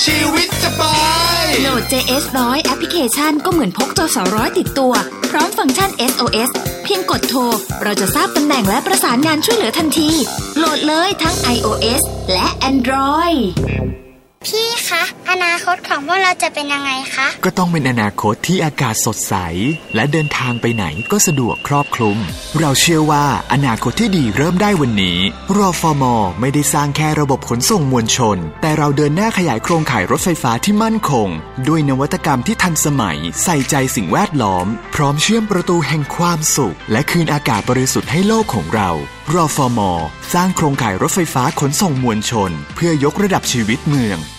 ชีวิตสบายโหลด JS 100แอปพลิเคชันก็เหมือนพกจส100ติดตัวพร้อมฟังก์ชัน SOS เพียงกดโทรเราจะทราบตำแหน่งและประสานงานช่วยเหลือทันทีโหลดเลยทั้ง iOS และ Android พี่คะอนาคตของพวกเราจะเป็นยังไงคะก็ต้องเป็นอนาคตที่อากาศสดใสและเดินทางไปไหนก็สะดวกครอบคลุมเราเชื่อว่าอนาคตที่ดีเริ่มได้วันนี้รฟม.ไม่ได้สร้างแค่ระบบขนส่งมวลชนแต่เราเดินหน้าขยายโครงข่ายรถไฟฟ้าที่มั่นคงด้วยนวัตกรรมที่ทันสมัยใส่ใจสิ่งแวดล้อมพร้อมเชื่อมประตูแห่งความสุขและคืนอากาศบริสุทธิ์ให้โลกของเรารฟม.สร้างโครงข่ายรถไฟฟ้าขนส่งมวลชนเพื่อยกระดับชีวิตเมือง